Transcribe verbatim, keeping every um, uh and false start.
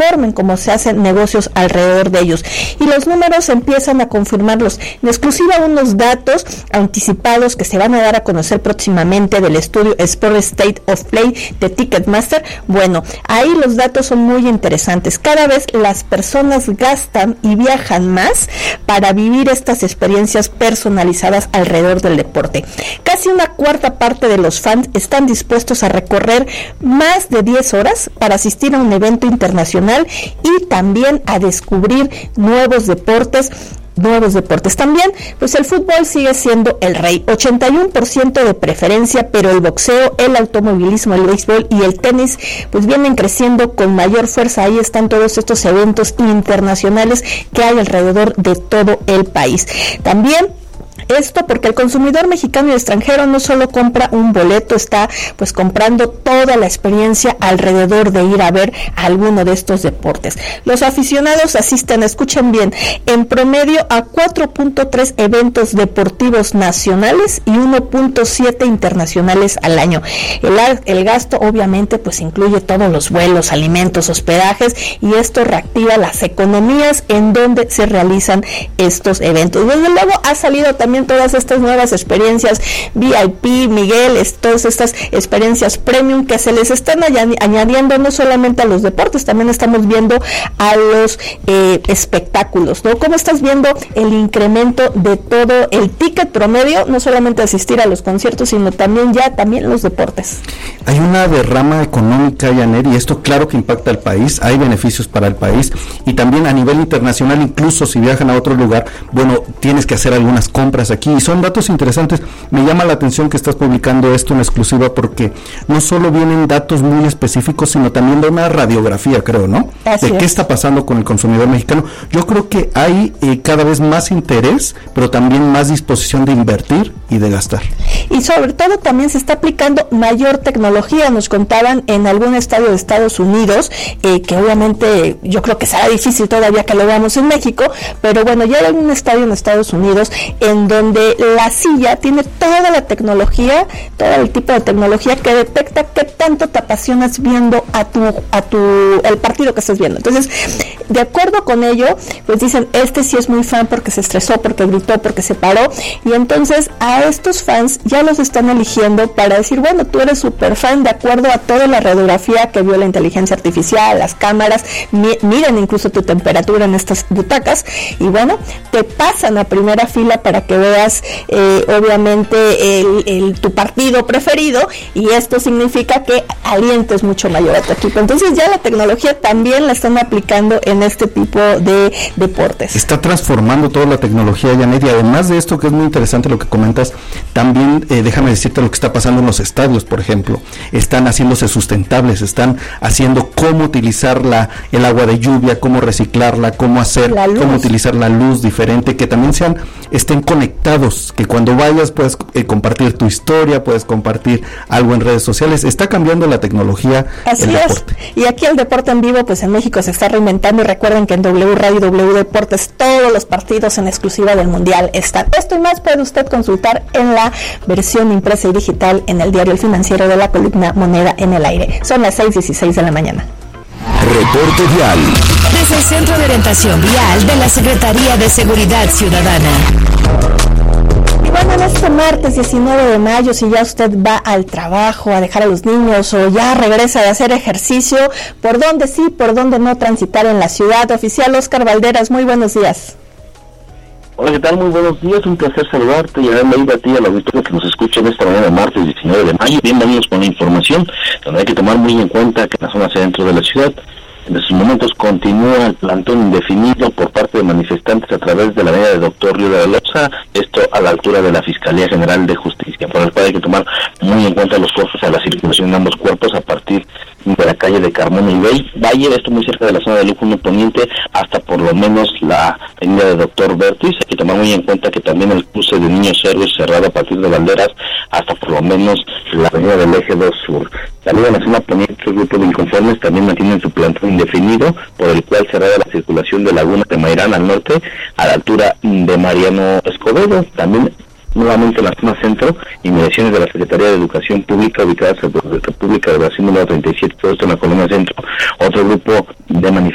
forma en cómo se hacen negocios alrededor de ellos. Y los números empiezan a confirmarlos. En exclusiva, unos datos anticipados que se van a dar a conocer próximamente del estudio Sport State of Play de Ticketmaster. Bueno, ahí los datos son muy interesantes. Cada vez las personas gastan y viajan más para vivir estas experiencias personalizadas alrededor del deporte. Casi una cuarta parte de los fans están dispuestos a recorrer más de diez horas para asistir a un evento internacional y también a descubrir nuevos deportes nuevos deportes. También, pues el fútbol sigue siendo el rey, ochenta y uno por ciento de preferencia, pero el boxeo, el automovilismo, el béisbol y el tenis, pues vienen creciendo con mayor fuerza. Ahí están todos estos eventos internacionales que hay alrededor de todo el país. También esto porque el consumidor mexicano y extranjero no solo compra un boleto, está pues comprando toda la experiencia alrededor de ir a ver alguno de estos deportes. Los aficionados asisten, escuchen bien, en promedio a cuatro punto tres eventos deportivos nacionales y uno punto siete internacionales al año. El, el gasto obviamente pues incluye todos los vuelos, alimentos, hospedajes, y esto reactiva las economías en donde se realizan estos eventos. Desde luego ha salido también todas estas nuevas experiencias V I P, Miguel, es, todas estas experiencias premium que se les están añadiendo no solamente a los deportes, también estamos viendo a los eh, espectáculos, ¿no? ¿Cómo estás viendo el incremento de todo el ticket promedio, no solamente asistir a los conciertos, sino también ya también los deportes? Hay una derrama económica, Yaner, y esto claro que impacta al país, hay beneficios para el país, y también a nivel internacional, incluso si viajan a otro lugar, bueno, tienes que hacer algunas compras aquí, y son datos interesantes. Me llama la atención que estás publicando esto en exclusiva, porque no solo vienen datos muy específicos, sino también de una radiografía, creo, ¿no? Así de es. Qué está pasando con el consumidor mexicano. Yo creo que hay eh, cada vez más interés, pero también más disposición de invertir y de gastar. Y sobre todo también se está aplicando mayor tecnología. Nos contaban en algún estadio de Estados Unidos, eh, que obviamente yo creo que será difícil todavía que lo veamos en México, pero bueno, ya hay un estadio en Estados Unidos en donde la silla tiene toda la tecnología, todo el tipo de tecnología que detecta qué tanto te apasionas viendo a tu, a tu, el partido que estás viendo. Entonces, de acuerdo con ello, pues dicen, este sí es muy fan porque se estresó, porque gritó, porque se paró, y entonces a estos fans ya los están eligiendo para decir, bueno, tú eres súper fan de acuerdo a toda la radiografía que vio la inteligencia artificial, las cámaras, mi, miren incluso tu temperatura en estas butacas, y bueno, te pasan a primera fila para que veas eh, obviamente el, el, tu partido preferido, y esto significa que alientes mucho mayor a tu equipo. Entonces ya la tecnología también la están aplicando en este tipo de deportes. Está transformando toda la tecnología, Janet, y además de esto, que es muy interesante lo que comentas, también eh, déjame decirte lo que está pasando en los estadios, por ejemplo. Están haciéndose sustentables, están haciendo cómo utilizar la, el agua de lluvia, cómo reciclarla, cómo hacer, cómo utilizar la luz diferente, que también sean, estén conectados, que cuando vayas puedas eh, compartir tu historia, puedes compartir algo en redes sociales. Está cambiando la tecnología. Así el deporte. Es. Y aquí el deporte en vivo, pues en México se está reinventando, y recuerden que en W Radio y W Deportes todos los partidos en exclusiva del Mundial están. Esto y más puede usted consultar en la versión impresa y digital en el diario El Financiero de la columna Moneda en el Aire. Son las seis dieciséis de la mañana. Reporte vial. Desde el Centro de Orientación Vial de la Secretaría de Seguridad Ciudadana. Y bueno, en este martes diecinueve de mayo, si ya usted va al trabajo a dejar a los niños o ya regresa de hacer ejercicio, ¿por dónde sí, por dónde no transitar en la ciudad? Oficial Oscar Valderas, muy buenos días. Hola, ¿qué tal? Muy buenos días, un placer saludarte y darle a ti a la auditoría que nos escucha en esta mañana de martes diecinueve de mayo. Bienvenidos con la información, donde hay que tomar muy en cuenta que en la zona centro de la ciudad, en estos momentos continúa el plantón indefinido por parte de manifestantes a través de la avenida de Doctor Río de la Loza, esto a la altura de la Fiscalía General de Justicia, por el cual hay que tomar muy en cuenta los costos a la circulación de ambos cuerpos a partir de la calle de Carmona y Valle, esto muy cerca de la zona de Lujuno Poniente, hasta por lo menos la avenida de Doctor Bertis. Hay que tomar muy en cuenta que también el cruce de Niños Héroes cerrado a partir de Valderas hasta por lo menos la avenida del Eje dos Sur. La Liga Nacional Poniente, el grupo de inconformes también mantienen su plantón indefinido, por el cual cerrada la circulación de Laguna de Mairán al norte a la altura de Mariano Escobedo. También nuevamente en la zona centro, inmediaciones de la Secretaría de Educación Pública ubicadas en la República de Brasil número treinta y siete, todo esto en la colonia centro. Otro grupo de manifestantes